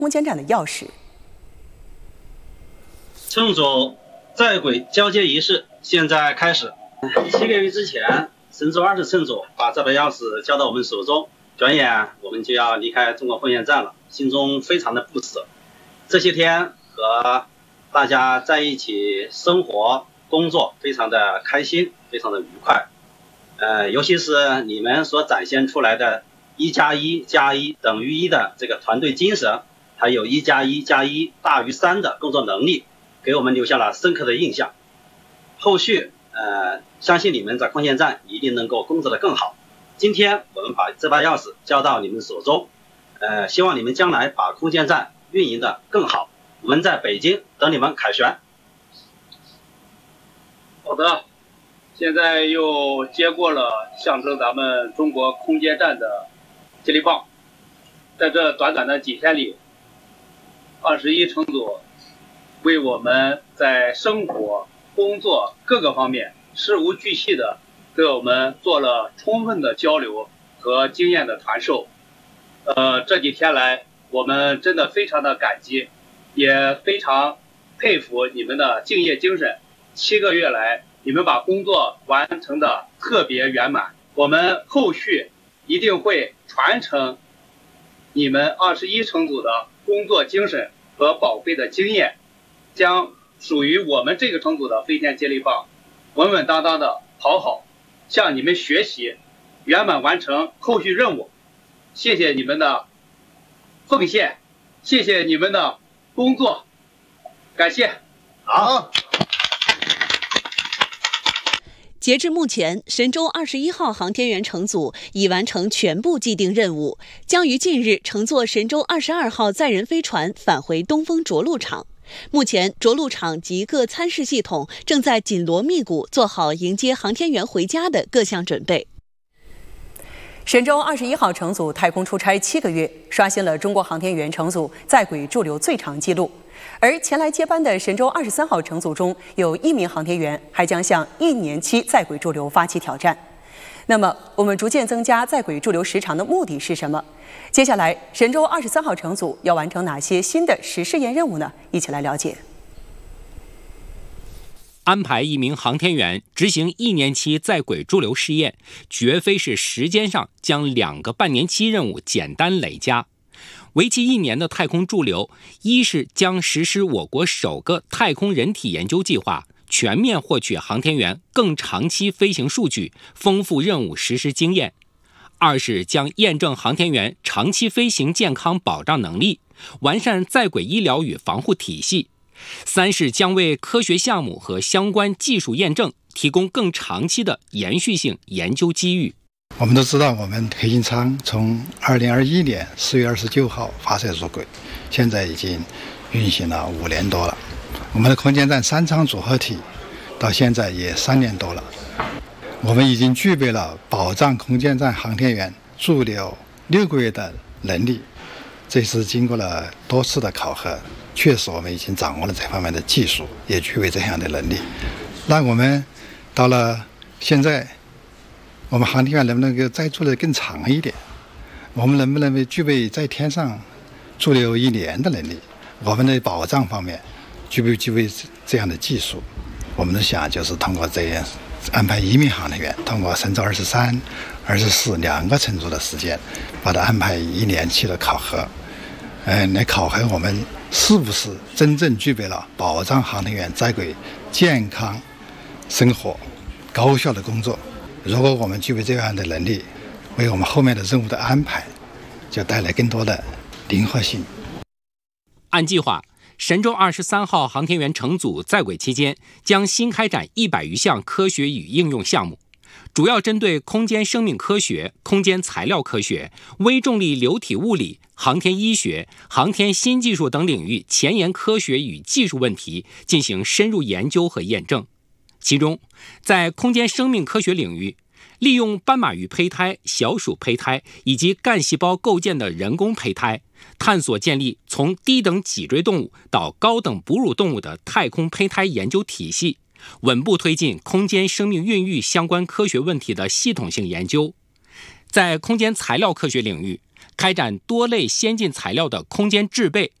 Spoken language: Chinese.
空间站的钥匙。 乘组在轨交接仪式现在开始。7个月之前，神舟20乘组把这把钥匙交到我们手中，转眼我们就要离开中国空间站了，心中非常的不舍。这些天和大家在一起生活工作，非常的开心，非常的愉快。尤其是你们所展现出来的1+1+1等于1的这个团队精神，还有1+1+1大于3的工作能力，给我们留下了深刻的印象。后续相信你们在空间站一定能够工作得更好。今天我们把这把钥匙交到你们手中，希望你们将来把空间站运营得更好。我们在北京等你们凯旋。 好的，现在又接过了象征咱们中国空间站的接力棒。在这短短的几天里，21乘组为我们在生活、工作各个方面事无巨细的给我们做了充分的交流和经验的传授。这几天来，我们真的非常的感激，也非常佩服你们的敬业精神。7个月来，你们把工作完成的特别圆满。我们后续一定会传承你们21乘组的工作精神和宝贵的经验，将属于我们这个乘组的飞天接力棒稳稳当当的跑好，向你们学习，圆满完成后续任务。谢谢你们的奉献，谢谢你们的工作，感谢。 好。 截至目前，神舟21号航天员乘组已完成全部既定任务，将于近日乘坐神舟22号载人飞船返回东风着陆场。目前，着陆场及各参试系统正在紧锣密鼓做好迎接航天员回家的各项准备。 神舟21号乘组太空出差7个月，刷新了中国航天员乘组在轨驻留最长纪录。而前来接班的神舟23号乘组中有1名航天员还将向1年期在轨驻留发起挑战。那么，我们逐渐增加在轨驻留时长的目的是什么？接下来，神舟23号乘组要完成哪些新的实试验任务呢？一起来了解。 安排1名航天员执行1年期在轨驻留试验，绝非是时间上将2个半年期任务简单累加。为期1年的太空驻留，一是将实施我国首个太空人体研究计划，全面获取航天员更长期飞行数据，丰富任务实施经验；二是将验证航天员长期飞行健康保障能力，完善在轨医疗与防护体系；三是将为科学项目和相关技术验证提供更长期的延续性研究机遇。 我们都知道，我们黑金舱从2021年4月29号发射入轨，现在已经运行了5年多了。我们的空间站3舱组合体到现在也3年多了。我们已经具备了保障空间站航天员驻留6个月的能力。这次经过了多次的考核，确实我们已经掌握了这方面的技术，也具备这样的能力。那我们到了现在，我们航天员能不能够再驻留更长一点？我们能不能具备在天上驻留1年的能力？我们的保障方面具备这样的技术？我们的想就是通过这样安排1名航天员，通过神舟23、242个乘组的时间，把它安排1年期的考核，来考核我们是不是真正具备了保障航天员在轨健康生活、高效的工作。如果我们具备这样的能力，为我们后面的任务的安排就带来更多的灵活性。 按计划，神舟23号航天员乘组在轨期间将新开展100余项科学与应用项目，主要针对空间生命科学、空间材料科学、微重力流体物理、航天医学、航天新技术等领域前沿科学与技术问题进行深入研究和验证。其中，在空间生命科学领域，利用斑马鱼胚胎、小鼠胚胎以及干细胞构建的人工胚胎，探索建立从低等脊椎动物到高等哺乳动物的太空胚胎研究体系，稳步推进空间生命孕育相关科学问题的系统性研究。在空间材料科学领域， 开展多类先进材料的空间制备